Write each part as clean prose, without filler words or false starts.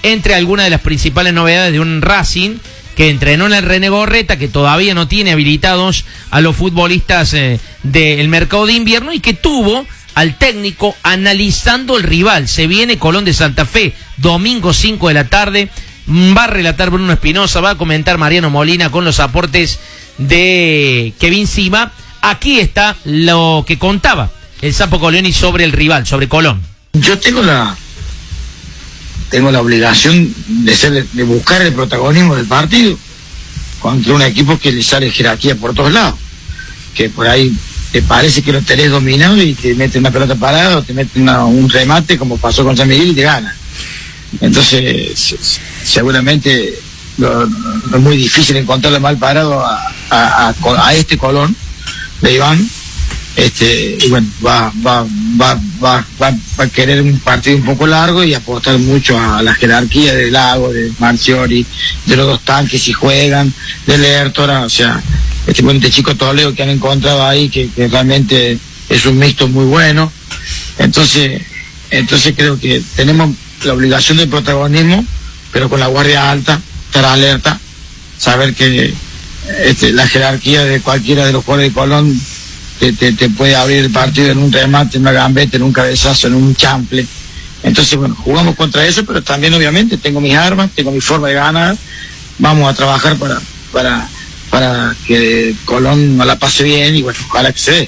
entre algunas de las principales novedades de un Racing que entrenó en el René Gorreta, que todavía no tiene habilitados a los futbolistas del mercado de invierno y que tuvo al técnico analizando el rival. Se viene Colón de Santa Fe, domingo 5 de la tarde, va a relatar Bruno Espinosa, va a comentar Mariano Molina con los aportes de Kevin Sima. Aquí está lo que contaba el Sapo Colioni sobre el rival, sobre Colón. Yo tengo la obligación de buscar el protagonismo del partido contra un equipo que le sale jerarquía por todos lados, que por ahí te parece que lo tenés dominado y te mete una pelota parada o te mete un remate como pasó con San Miguel y te gana. Entonces seguramente es muy difícil encontrarle mal parado a este Colón de Iván. Y bueno, va a querer un partido un poco largo y apostar mucho a la jerarquía de Lago, de Marciori, de los dos tanques si juegan, de Lertora, o sea, este chico Toledo que han encontrado ahí, que realmente es un mixto muy bueno. Entonces creo que tenemos la obligación del protagonismo, pero con la guardia alta, estar alerta, saber que la jerarquía de cualquiera de los jugadores de Colón te puede abrir el partido en un remate, en una gambeta, en un cabezazo, en un chample. Entonces, bueno, jugamos contra eso, pero también obviamente tengo mis armas, tengo mi forma de ganar. Vamos a trabajar para que Colón no la pase bien y bueno, ojalá que se dé.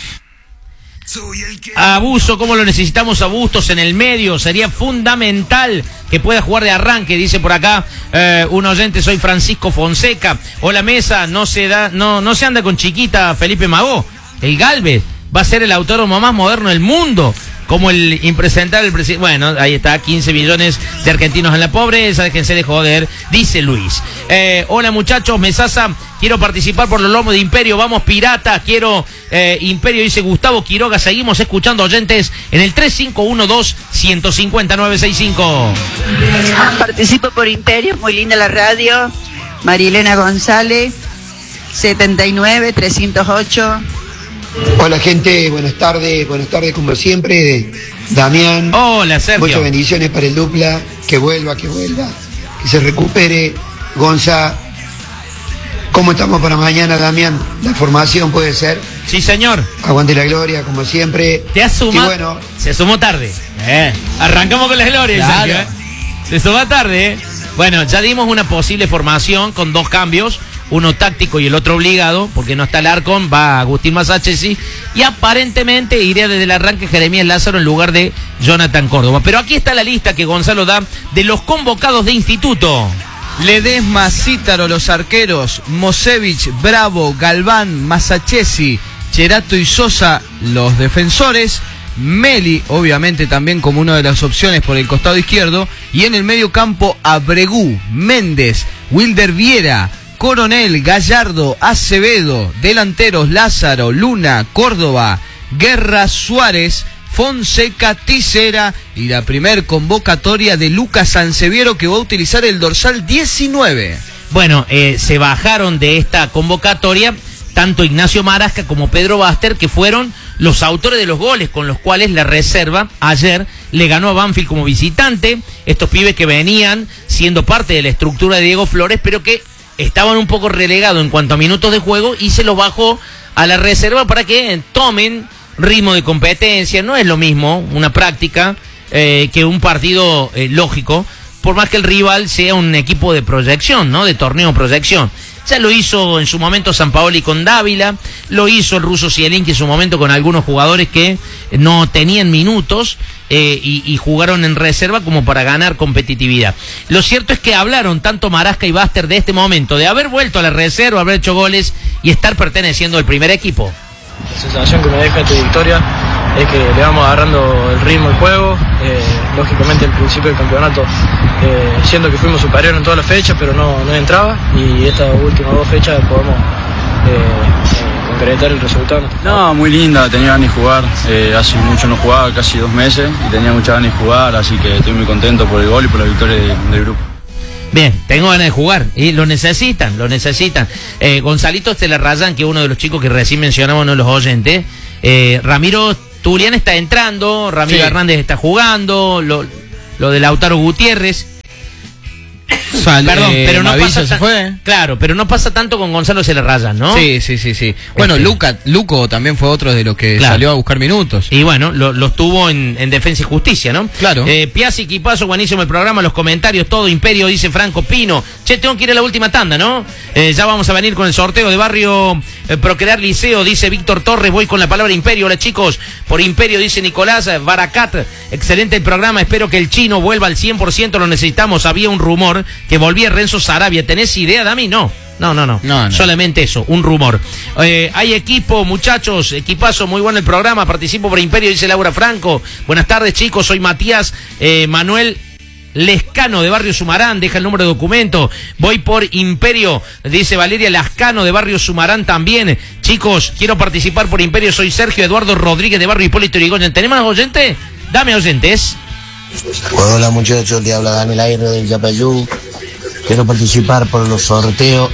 Abuso, ¿cómo lo necesitamos a Bustos en el medio? Sería fundamental que pueda jugar de arranque, dice por acá un oyente. Soy Francisco Fonseca. Hola mesa, no se anda con chiquita Felipe Magó. El Galvez va a ser el autónomo más moderno del mundo, como el impresentable presidente. Bueno, ahí está, 15 millones de argentinos en la pobreza, déjense de joder, dice Luis. Hola muchachos, Mesaza, quiero participar por los lomos de Imperio, vamos pirata, quiero Imperio, dice Gustavo Quiroga. Seguimos escuchando oyentes en el 3512-150-965. Participo por Imperio, muy linda la radio. Marilena González, 79-308. Hola gente, buenas tardes como siempre, Damián. Hola Sergio. Muchas bendiciones para el dupla, que vuelva, que se recupere. Gonza, ¿cómo estamos para mañana, Damián? ¿La formación puede ser? Sí señor. Aguante la gloria, como siempre. Te asuma, bueno, se sumó tarde. Arrancamos con la gloria, claro. Sergio, se suma tarde. Bueno, ya dimos una posible formación con dos cambios, uno táctico y el otro obligado, porque no está Larcón, va Agustín Masachesi, y aparentemente iría desde el arranque Jeremías Lázaro en lugar de Jonathan Córdoba. Pero aquí está la lista que Gonzalo da de los convocados de Instituto. Ledesma, Cítaro, los arqueros, Mosevich, Bravo, Galván, Masachesi, Cherato y Sosa, los defensores, Meli, obviamente también como una de las opciones por el costado izquierdo, y en el medio campo Abregú, Méndez, Wilder Viera, Coronel, Gallardo, Acevedo, delanteros Lázaro, Luna, Córdoba, Guerra, Suárez, Fonseca, Tisera y la primer convocatoria de Lucas Sanseviero, que va a utilizar el dorsal 19. Bueno, se bajaron de esta convocatoria tanto Ignacio Marasca como Pedro Baster, que fueron los autores de los goles con los cuales la reserva ayer le ganó a Banfield como visitante. Estos pibes que venían siendo parte de la estructura de Diego Flores, pero que estaban un poco relegados en cuanto a minutos de juego, y se los bajó a la reserva para que tomen ritmo de competencia. No es lo mismo una práctica que un partido lógico, por más que el rival sea un equipo de proyección, ¿no? De torneo proyección. Ya lo hizo en su momento Sampaoli con Dávila, lo hizo el ruso Zielinski en su momento con algunos jugadores que no tenían minutos y jugaron en reserva como para ganar competitividad. Lo cierto es que hablaron tanto Marasca y Baster de este momento, de haber vuelto a la reserva, haber hecho goles y estar perteneciendo al primer equipo. La sensación que me deja esta victoria es que le vamos agarrando el ritmo al juego. Lógicamente en principio del campeonato siendo que fuimos superiores en todas las fechas, pero no entraba, y estas últimas dos fechas podemos concretar el resultado. No, muy linda, tenía ganas de jugar, hace mucho no jugaba, casi 2 meses, y tenía muchas ganas de jugar, así que estoy muy contento por el gol y por la victoria del grupo. Bien, tengo ganas de jugar y lo necesitan. Gonzalito Estelarrayán, que es uno de los chicos que recién mencionamos, uno de los oyentes. Ramiro Tulián está entrando, Ramiro Hernández está jugando, lo de Lautaro Gutiérrez. Perdón, pero no pasa se fue. Claro, pero no pasa tanto con Gonzalo Celarraya, ¿no? Sí. Bueno, Luco también fue otro de los que salió a buscar minutos. Y bueno, los tuvo en Defensa y Justicia, ¿no? Claro. Piazzi, equipazo, buenísimo el programa, los comentarios, todo Imperio, dice Franco Pino. Che, tengo que ir a la última tanda, ¿no? Ya vamos a venir con el sorteo de Barrio Procrear Liceo, dice Víctor Torres, voy con la palabra Imperio. Hola chicos, por Imperio, dice Nicolás Baracat, excelente el programa, espero que el chino vuelva al 100%, lo necesitamos. Había un rumor que volvía Renzo Sarabia, ¿tenés idea, Dami? No. Solamente eso, un rumor. Hay equipo, muchachos, equipazo, muy bueno el programa, participo por Imperio, dice Laura Franco. Buenas tardes chicos, soy Matías Manuel Lescano de Barrio Sumarán, deja el número de documento. Voy por Imperio, dice Valeria Lascano de Barrio Sumarán también. Chicos, quiero participar por Imperio, soy Sergio Eduardo Rodríguez de Barrio Hipólito Yrigoyen. ¿Tenemos oyentes? Dame oyentes. Hola muchachos, te habla Daniel Aire del Yapayú. Quiero participar por los sorteos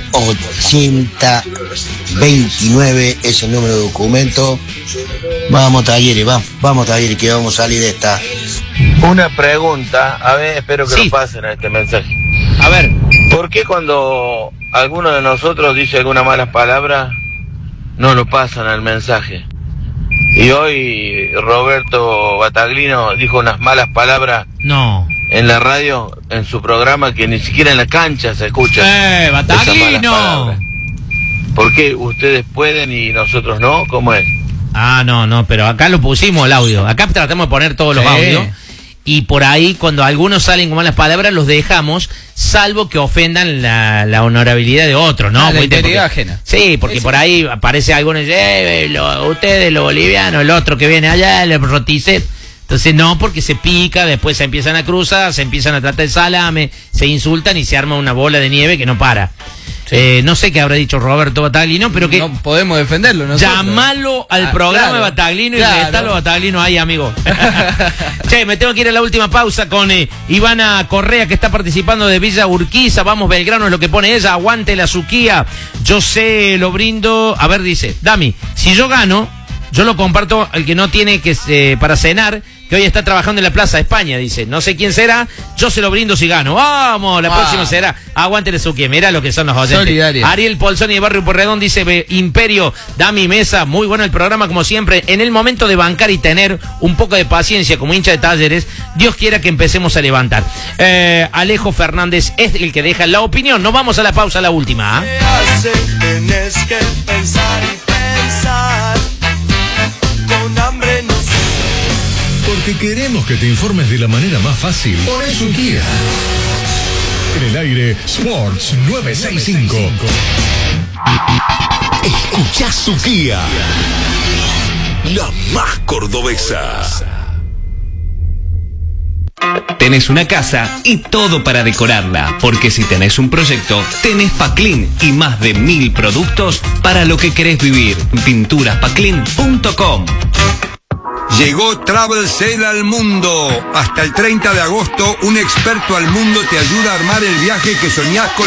8029, es el número de documento. Vamos Talleres, vamos Talleres, que vamos a salir de esta. Una pregunta, a ver, espero que lo pasen a este mensaje. A ver. ¿Por qué cuando alguno de nosotros dice alguna mala palabra, no lo pasan al mensaje? Y hoy Roberto Battaglino dijo unas malas palabras en la radio, en su programa, que ni siquiera en la cancha se escucha. ¡Battaglino! ¿Por qué ustedes pueden y nosotros no? ¿Cómo es? No, pero acá lo pusimos el audio. Acá tratamos de poner todos los audios. Y por ahí, cuando algunos salen con malas palabras, los dejamos, salvo que ofendan la honorabilidad de otros, ¿no? La integridad ajena. Sí, porque por ahí aparece algunos, ustedes, los bolivianos, el otro que viene allá, el rotice. Entonces no, porque se pica, después se empiezan a cruzar, se empiezan a tratar de salame, se insultan y se arma una bola de nieve que no para. No sé qué habrá dicho Roberto Battaglino, pero que... No podemos defenderlo nosotros. Llamalo al programa de Battaglino y retalo a Battaglino ahí, amigo. Che, me tengo que ir a la última pausa con Ivana Correa, que está participando de Villa Urquiza. Vamos, Belgrano es lo que pone ella. Aguante la Suquía. Yo sé, lo brindo. A ver, dice, Dami, si yo gano, yo lo comparto al que no tiene que para cenar, que hoy está trabajando en la Plaza de España, dice. No sé quién será, yo se lo brindo si gano. ¡Vamos! La próxima será. Aguante la Suquía. Mirá lo que son los oyentes. Solidaria. Ariel Polzoni de Barrio Porredón dice, Imperio, Dami Mesa, muy bueno el programa como siempre. En el momento de bancar y tener un poco de paciencia como hincha de Talleres, Dios quiera que empecemos a levantar. Alejo Fernández es el que deja la opinión. Nos vamos a la pausa, la última. Tienes que pensar y pensar. Con hambre no sé. Porque queremos que te informes de la manera más fácil. Poné Suquía. En el aire, Sports 965. Escuchá Suquía. La más cordobesa. Tenés una casa y todo para decorarla, porque si tenés un proyecto, tenés Paclin y más de 1000 productos para lo que querés vivir. Pinturaspaclin.com. Llegó Travel Sale al mundo. Hasta el 30 de agosto, un experto al mundo te ayuda a armar el viaje que soñás con